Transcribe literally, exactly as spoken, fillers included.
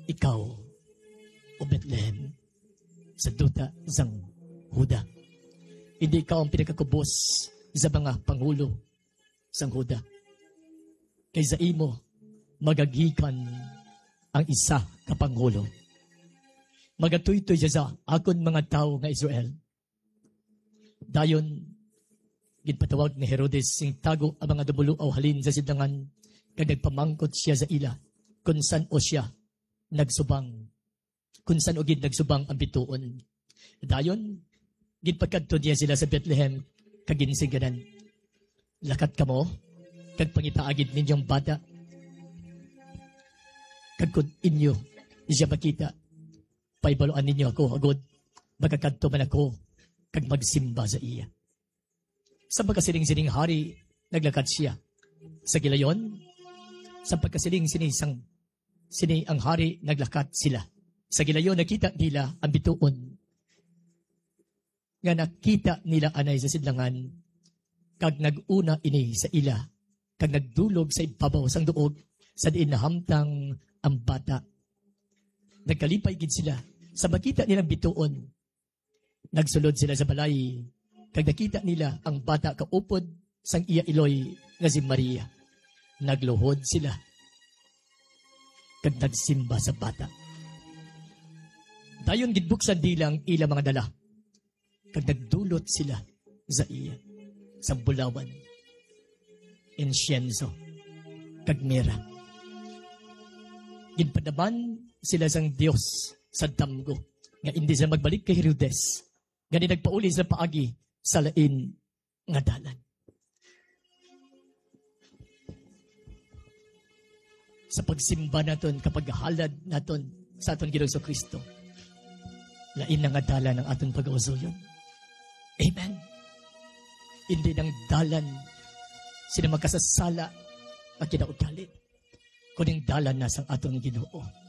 ikaw, o Bethlehem, sa duta sang Huda. Hindi ikaw ang pinakakubos sa mga pangulo sang Huda. Kay sa imo, magagikan ang isa ka pangulo. Magatuytoy siya sa akon mga tao nga Israel. Dayon, ginpatawag ni Herodes sing tago ang mga dumuluaw halin sa sidlangan kag nagpamangkot siya sa ila kung saan o siya nagsubang, kung saan o gid nagsubang ang bituon. Dayon, ginpagkadto niya sila sa Bethlehem kag ginsiganan. Lakat kamo kag pangitaagid ninyong bata kag kun inyo siya makita, paibaluan ninyo ako agod, magkakadto man ako kag magsimba sa iya. Sa pagkasiling-siling hari, naglakad siya. Sa gilayon, sa pagkasiling sinisang sini ang hari, naglakad sila. Sa gilayon, nakita nila ang bituon. Nga nakita nila anay sa sidlangan, kag naguna ini sa ila, kag nagdulog sa ibabaw sang duog, sa diin nahamtang ang bata. Nagkalipay gid sila. Sa makita nilang bituon, nagsulod sila sa balay, kag nakita nila ang bata kaupod sang iya iloy nga si Maria. Nagluhod sila, kag nagsimba sa bata. Dayon gidbuksan dilang ila mga dala, kag nagdulot sila sa iya, sa bulawan, insyenso, kag mira. Ginpadaban sila sang Dios sa damgo, nga hindi sila magbalik kay Herodes, nga di nagpauli sa paagi sa lain nga dalan. Sa pagsimba naton, kapag halad naton sa aton Ginoong Kristo, lain na nga dalan ang aton pag-ausuyon. Amen. Hindi nang dalan sila magkasasala at kinaugali, kuning dalan na sang aton Ginoo.